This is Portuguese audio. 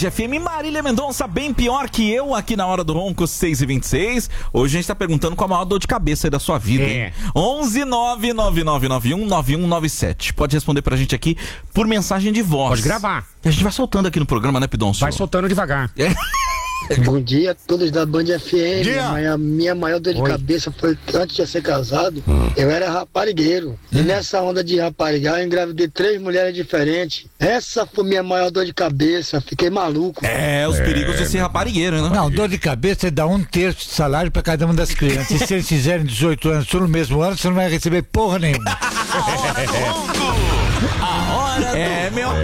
FM. Marília Mendonça, bem pior que eu, aqui na Hora do Ronco, 6h26. Hoje a gente tá perguntando qual a maior dor de cabeça aí da sua vida, hein? 11-99991-9197. Pode responder pra gente aqui por mensagem de voz. Pode gravar. E a gente vai soltando aqui no programa, né, Pidoncio? Vai soltando devagar. Bom dia a todos da Band FM. Dia. A minha maior dor de cabeça foi que antes de ser casado, eu era raparigueiro. E nessa onda de raparigar, eu engravidei 3 mulheres diferentes. Essa foi minha maior dor de cabeça. Fiquei maluco. Os perigos de ser raparigueiro, né? Não, dor de cabeça é dar 1/3 de salário pra cada uma das crianças. E se eles fizerem 18 anos tudo no mesmo ano, você não vai receber porra nenhuma. A hora do... meu